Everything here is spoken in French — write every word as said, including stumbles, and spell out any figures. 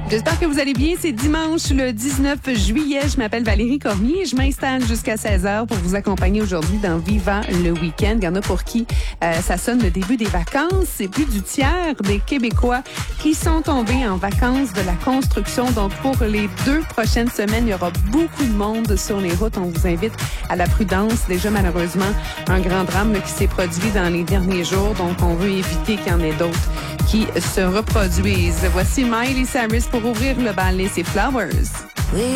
J'espère que vous allez bien. C'est dimanche le dix-neuf juillet. Je m'appelle Valérie Cormier et je m'installe jusqu'à seize heures pour vous accompagner aujourd'hui dans Vivant le week-end. Il y en a pour qui euh, ça sonne le début des vacances. C'est plus du tiers des Québécois qui sont tombés en vacances de la construction. Donc, pour les deux prochaines semaines, il y aura beaucoup de monde sur les routes. On vous invite à la prudence. Déjà, malheureusement, un grand drame là, qui s'est produit dans les derniers jours. Donc, on veut éviter qu'il y en ait d'autres qui se reproduisent. Voici Miley Cyrus pour ouvrir le bal et ses Flowers.